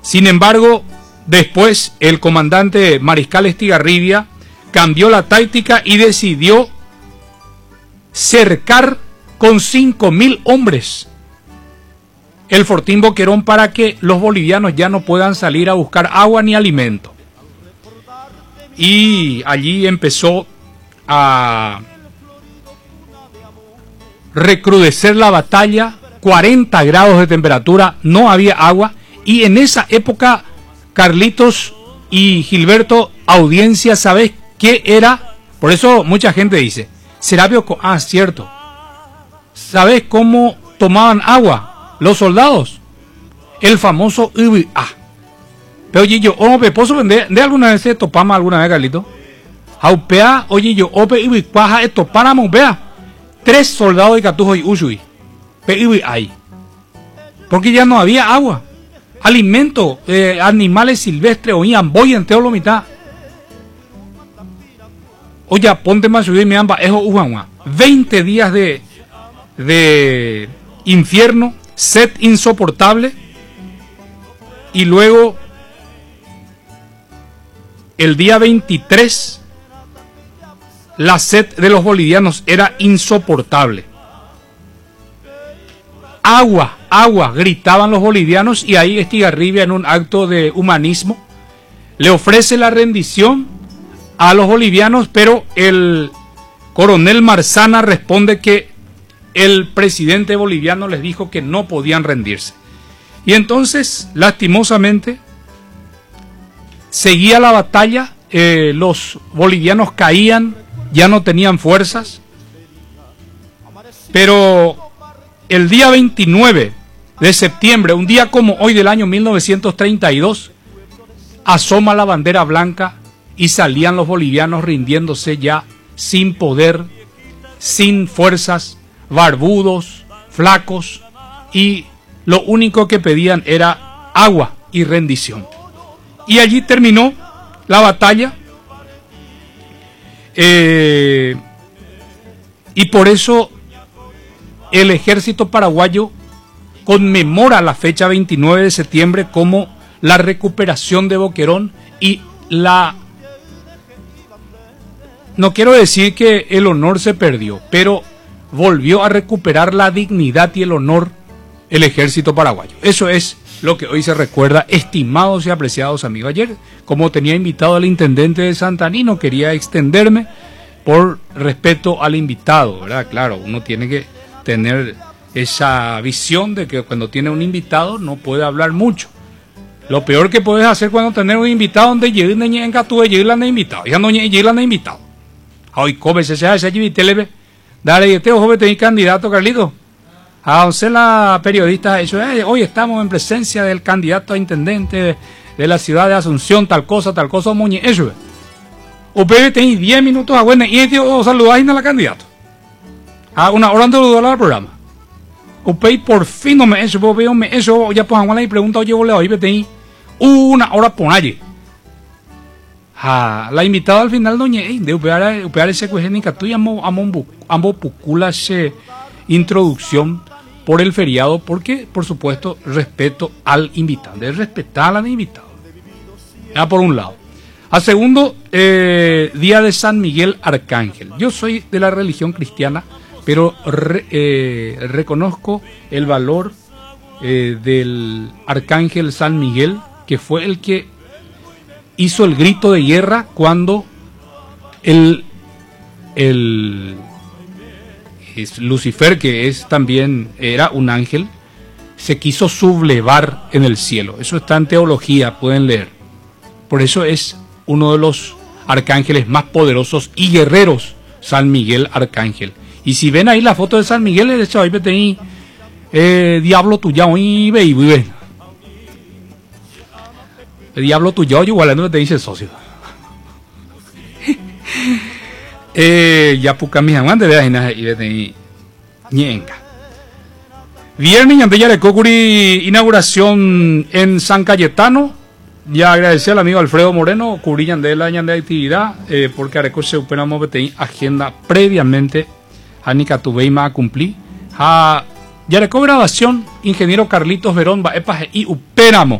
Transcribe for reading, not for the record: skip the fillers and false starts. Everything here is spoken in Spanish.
Sin embargo, después el comandante Mariscal Estigarribia cambió la táctica y decidió cercar con 5.000 hombres el Fortín Boquerón para que los bolivianos ya no puedan salir a buscar agua ni alimento. Y allí empezó a recrudecer la batalla, 40 grados de temperatura, no había agua, y en esa época, Carlitos y Gilberto, audiencia, ¿sabes qué era? Por eso mucha gente dice, Serapio, cierto, ¿sabes cómo tomaban agua los soldados? El famoso IBA. Pero oye, yo, ¿poso de alguna vez se topamos alguna vez, Carlito? Aupea, oye, yo, IBI, cuaja, esto, paramos, vea. 3 soldados de Catujo y Ushui. IBI ahí. Porque ya no había agua. Alimento, animales silvestres, oían, voy en teo lo mitad. Oye, ponte más subir, me amba, eso, 20 días de infierno, sed insoportable, y luego el día 23 la sed de los bolivianos era insoportable. Agua, agua, gritaban los bolivianos, y ahí Estigarribia, en un acto de humanismo, le ofrece la rendición a los bolivianos, pero el coronel Marzana responde que el presidente boliviano les dijo que no podían rendirse. Y entonces, lastimosamente, seguía la batalla, los bolivianos caían, ya no tenían fuerzas, pero el día 29 de septiembre, un día como hoy del año 1932, asoma la bandera blanca y salían los bolivianos rindiéndose ya sin poder, sin fuerzas, barbudos, flacos, y lo único que pedían era agua y rendición. Y allí terminó la batalla, y por eso el ejército paraguayo conmemora la fecha 29 de septiembre como la recuperación de Boquerón y no quiero decir que el honor se perdió, pero volvió a recuperar la dignidad y el honor el ejército paraguayo. Eso es lo que hoy se recuerda, estimados y apreciados amigos. Ayer, como tenía invitado al intendente de Santaní, no quería extenderme por respeto al invitado, ¿verdad? Claro, uno tiene que tener esa visión de que cuando tiene un invitado no puede hablar mucho. Lo peor que puedes hacer cuando tenés un invitado donde llegue en Catú, llegue el invitado, ya no llegue el invitado. Hoy come se hace allí televe. Dale, este joven tenés candidato, Carlito. A once la periodista, eso hoy estamos en presencia del candidato a intendente de la ciudad de Asunción, tal cosa, Muñe, eso. Usted tiene 10 minutos a buena y saludáis a la candidata. A una hora antes de hablar al programa. Usted por fin no me eso, veo me eso, ya pues a y pregunta, oye, vos le oí, vete una hora por allí. La invitada al final, doña, de upear ese cuestionamiento, tú y ambos puculas introducción por el feriado, porque, por supuesto, respeto al invitado, de respetar al invitado. Ya por un lado. A segundo, día de San Miguel Arcángel. Yo soy de la religión cristiana, pero reconozco el valor del Arcángel San Miguel, que fue el que hizo el grito de guerra cuando Lucifer, que es también era un ángel, se quiso sublevar en el cielo. Eso está en teología, pueden leer. Por eso es uno de los arcángeles más poderosos y guerreros, San Miguel Arcángel. Y si ven ahí la foto de San Miguel, de hecho ahí tenéis diablo tuyo y ve. El diablo tuyo, igual no te dice socio. Ya puca mi amante de ahí y de ñenga. Viernes y ya de Cocuri inauguración en San Cayetano. Ya agradecer al amigo Alfredo Moreno, cubrían de la de actividad, porque Areco se operamos agenda previamente a Nicatubeima a cumplir. Ya de grabación, ingeniero Carlitos Verón, va y operamos.